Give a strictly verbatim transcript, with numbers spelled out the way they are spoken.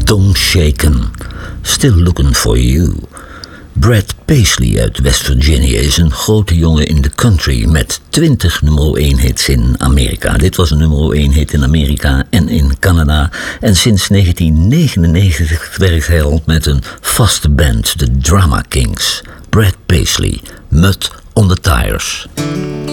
Don't Shaken, Still Looking For You. Brad Paisley uit West Virginia is een grote jongen in de country met twintig nummer één hits in Amerika. Dit was een nummer één hit in Amerika en in Canada. En sinds negentien negenennegentig werkt hij al met een vaste band, de Drama Kings. Brad Paisley, Mud on the Tires.